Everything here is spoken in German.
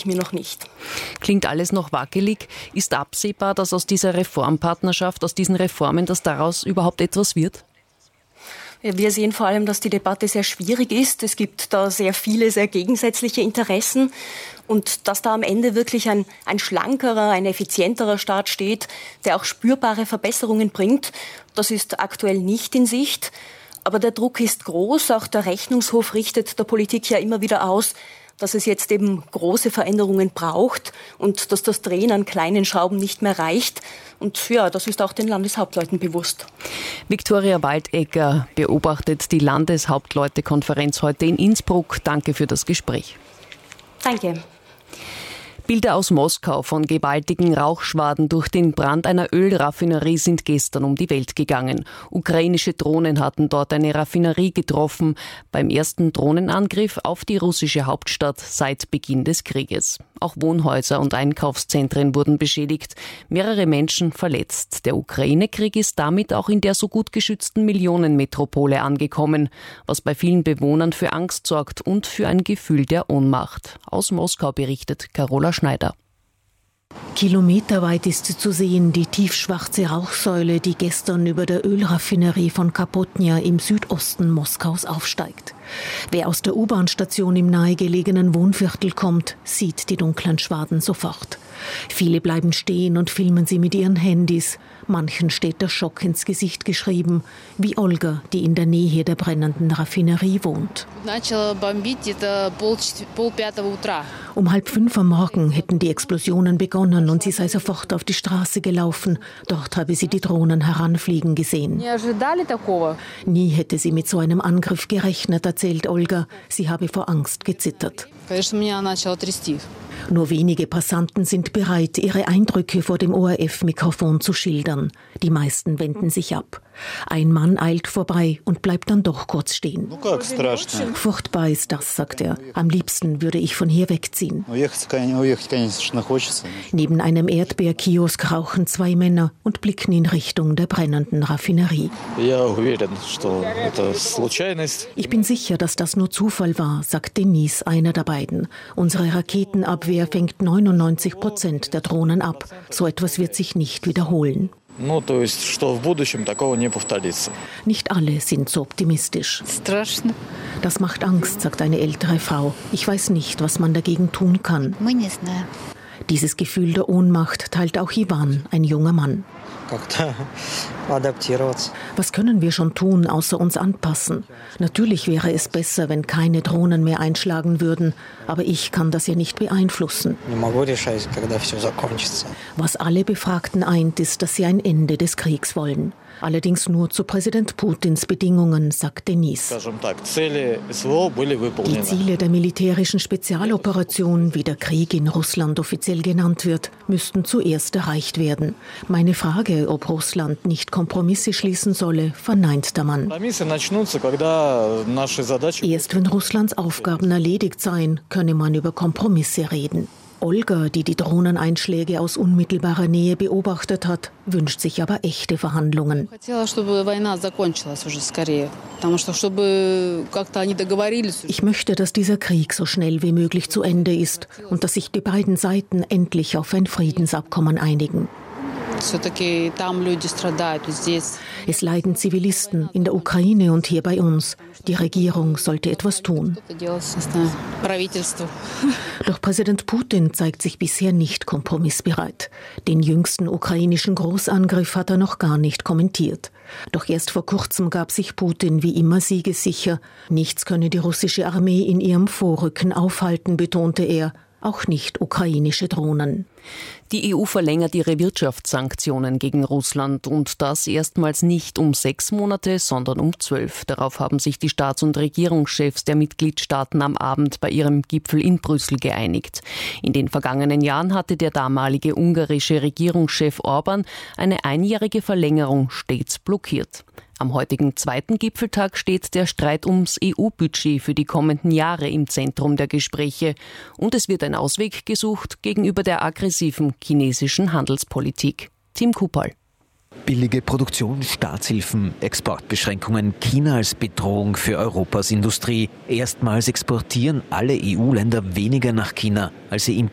ich mir noch nicht. Klingt alles noch wackelig. Ist absehbar, dass aus dieser Reformpartnerschaft, aus diesen Reformen, dass daraus überhaupt etwas wird? Ja, wir sehen vor allem, dass die Debatte sehr schwierig ist. Es gibt da sehr viele, sehr gegensätzliche Interessen. Und dass da am Ende wirklich ein schlankerer, ein effizienterer Staat steht, der auch spürbare Verbesserungen bringt, das ist aktuell nicht in Sicht. Aber der Druck ist groß. Auch der Rechnungshof richtet der Politik ja immer wieder aus, dass es jetzt eben große Veränderungen braucht und dass das Drehen an kleinen Schrauben nicht mehr reicht. Und ja, das ist auch den Landeshauptleuten bewusst. Viktoria Waldegger beobachtet die Landeshauptleutekonferenz heute in Innsbruck. Danke für das Gespräch. Danke. Bilder aus Moskau von gewaltigen Rauchschwaden durch den Brand einer Ölraffinerie sind gestern um die Welt gegangen. Ukrainische Drohnen hatten dort eine Raffinerie getroffen, beim ersten Drohnenangriff auf die russische Hauptstadt seit Beginn des Krieges. Auch Wohnhäuser und Einkaufszentren wurden beschädigt, mehrere Menschen verletzt. Der Ukraine-Krieg ist damit auch in der so gut geschützten Millionenmetropole angekommen, was bei vielen Bewohnern für Angst sorgt und für ein Gefühl der Ohnmacht. Aus Moskau berichtet Carola Schneider. Kilometerweit ist sie zu sehen, die tiefschwarze Rauchsäule, die gestern über der Ölraffinerie von Kapotnia im Südosten Moskaus aufsteigt. Wer aus der U-Bahn-Station im nahegelegenen Wohnviertel kommt, sieht die dunklen Schwaden sofort. Viele bleiben stehen und filmen sie mit ihren Handys. Manchen steht der Schock ins Gesicht geschrieben, wie Olga, die in der Nähe der brennenden Raffinerie wohnt. Um 4:30 am Morgen hätten die Explosionen begonnen und sie sei sofort auf die Straße gelaufen. Dort habe sie die Drohnen heranfliegen gesehen. Nie hätte sie mit so einem Angriff gerechnet, erzählt Olga. Sie habe vor Angst gezittert. Nur wenige Passanten sind bereit, ihre Eindrücke vor dem ORF-Mikrofon zu schildern. Die meisten wenden sich ab. Ein Mann eilt vorbei und bleibt dann doch kurz stehen. Furchtbar ist das, sagt er. Am liebsten würde ich von hier wegziehen. Neben einem Erdbeerkiosk rauchen 2 Männer und blicken in Richtung der brennenden Raffinerie. Ich bin sicher, dass das nur Zufall war, sagt Denis, einer der beiden. Unsere Raketenabwehr fängt 99% der Drohnen ab. So etwas wird sich nicht wiederholen. Nicht alle sind so optimistisch. Das macht Angst, sagt eine ältere Frau. Ich weiß nicht, was man dagegen tun kann. Dieses Gefühl der Ohnmacht teilt auch Ivan, ein junger Mann. Was können wir schon tun, außer uns anpassen? Natürlich wäre es besser, wenn keine Drohnen mehr einschlagen würden, aber ich kann das ja nicht beeinflussen. Was alle Befragten eint, ist, dass sie ein Ende des Kriegs wollen. Allerdings nur zu Präsident Putins Bedingungen, sagt Denis. Die Ziele der militärischen Spezialoperation, wie der Krieg in Russland offiziell genannt wird, müssten zuerst erreicht werden. Meine Frage, ob Russland nicht Kompromisse schließen solle, verneint der Mann. Erst wenn Russlands Aufgaben erledigt seien, könne man über Kompromisse reden. Olga, die die Drohneneinschläge aus unmittelbarer Nähe beobachtet hat, wünscht sich aber echte Verhandlungen. Ich möchte, dass dieser Krieg so schnell wie möglich zu Ende ist und dass sich die beiden Seiten endlich auf ein Friedensabkommen einigen. Es leiden Zivilisten in der Ukraine und hier bei uns. Die Regierung sollte etwas tun. Doch Präsident Putin zeigt sich bisher nicht kompromissbereit. Den jüngsten ukrainischen Großangriff hat er noch gar nicht kommentiert. Doch erst vor kurzem gab sich Putin wie immer siegessicher. Nichts könne die russische Armee in ihrem Vorrücken aufhalten, betonte er. Auch nicht ukrainische Drohnen. Die EU verlängert ihre Wirtschaftssanktionen gegen Russland und das erstmals nicht um 6 Monate, sondern um 12. Darauf haben sich die Staats- und Regierungschefs der Mitgliedstaaten am Abend bei ihrem Gipfel in Brüssel geeinigt. In den vergangenen Jahren hatte der damalige ungarische Regierungschef Orbán eine einjährige Verlängerung stets blockiert. Am heutigen 2. Gipfeltag steht der Streit ums EU-Budget für die kommenden Jahre im Zentrum der Gespräche. Und es wird ein Ausweg gesucht gegenüber der aggressiven chinesischen Handelspolitik. Tim Kupal. Billige Produktion, Staatshilfen, Exportbeschränkungen, China als Bedrohung für Europas Industrie. Erstmals exportieren alle EU-Länder weniger nach China, als sie importieren.